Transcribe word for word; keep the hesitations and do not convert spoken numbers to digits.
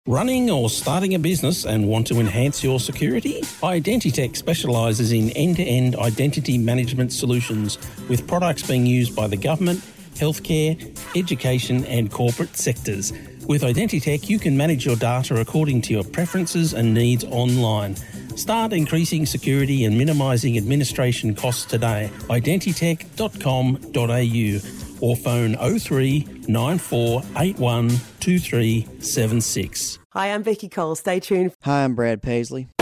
Running or starting a business and want to enhance your security? Identitech specialises in end-to-end identity management solutions with products being used by the government, healthcare, education and corporate sectors. With Identitech, you can manage your data according to your preferences and needs online. Start increasing security and minimising administration costs today. identitech dot com dot a u or phone oh three nine four eight one two three seven six. Hi, I'm Vicky Cole. Stay tuned. Hi, I'm Brad Paisley.